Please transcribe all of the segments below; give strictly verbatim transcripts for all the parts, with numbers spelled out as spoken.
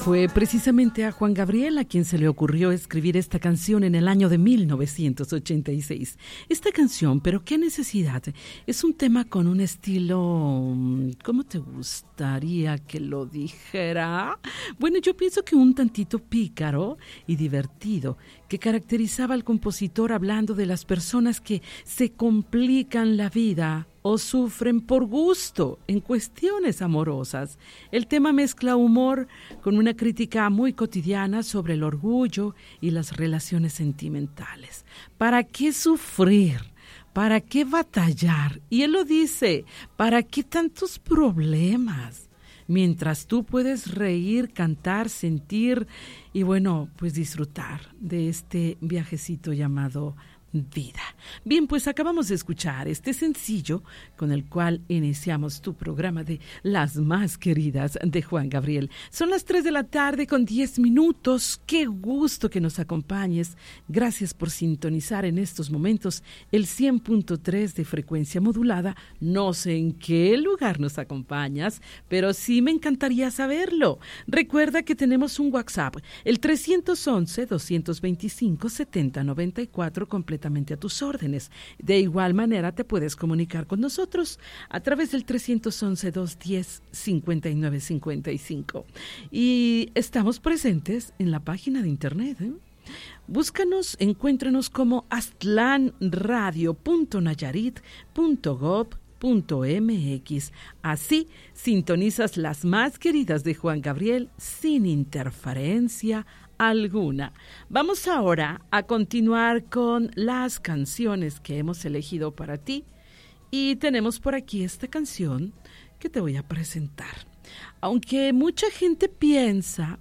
Fue precisamente a Juan Gabriel a quien se le ocurrió escribir esta canción en el año de mil novecientos ochenta y seis. Esta canción, pero qué necesidad, es un tema con un estilo, ¿cómo te gustaría que lo dijera? Bueno, yo pienso que un tantito pícaro y divertido, que caracterizaba al compositor hablando de las personas que se complican la vida o sufren por gusto en cuestiones amorosas. El tema mezcla humor con una crítica muy cotidiana sobre el orgullo y las relaciones sentimentales. ¿Para qué sufrir? ¿Para qué batallar? Y él lo dice, ¿para qué tantos problemas? Mientras tú puedes reír, cantar, sentir y bueno, pues disfrutar de este viajecito llamado vida. Bien, pues acabamos de escuchar este sencillo con el cual iniciamos tu programa de Las Más Queridas de Juan Gabriel. Son las tres de la tarde con diez minutos. Qué gusto que nos acompañes. Gracias por sintonizar en estos momentos el cien punto tres de frecuencia modulada. No sé en qué lugar nos acompañas, pero sí me encantaría saberlo. Recuerda que tenemos un WhatsApp, el tres once, dos veinticinco, setenta noventa y cuatro, completamente a tus órdenes. De igual manera te puedes comunicar con nosotros a través del tres once, dos diez, cincuenta y nueve cincuenta y cinco. Y estamos presentes en la página de internet, ¿eh? Búscanos, encuéntranos como aztlanradio punto nayarit punto gob punto mx. Así sintonizas Las Más Queridas de Juan Gabriel sin interferencia alguna. Vamos ahora a continuar con las canciones que hemos elegido para ti y tenemos por aquí esta canción que te voy a presentar. Aunque mucha gente piensa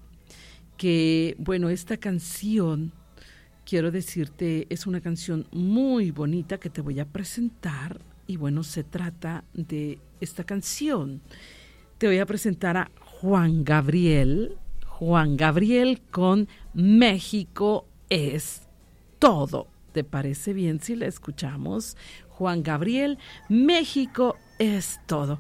que, bueno, esta canción, quiero decirte, es una canción muy bonita que te voy a presentar y bueno, se trata de esta canción. Te voy a presentar a Juan Gabriel, Juan Gabriel con México es todo. ¿Te parece bien si la escuchamos? Juan Gabriel, México es todo.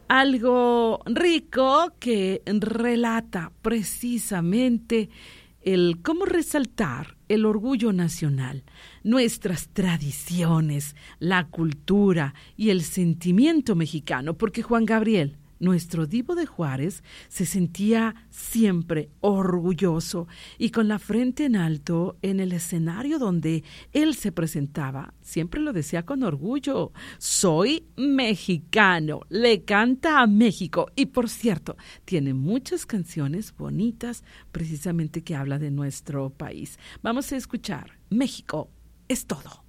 Algo rico que relata precisamente el cómo resaltar el orgullo nacional, nuestras tradiciones, la cultura y el sentimiento mexicano, porque Juan Gabriel, nuestro Divo de Juárez, se sentía siempre orgulloso y con la frente en alto en el escenario donde él se presentaba. Siempre lo decía con orgullo. Soy mexicano, le canta a México. Y por cierto, tiene muchas canciones bonitas precisamente que habla de nuestro país. Vamos a escuchar México es todo.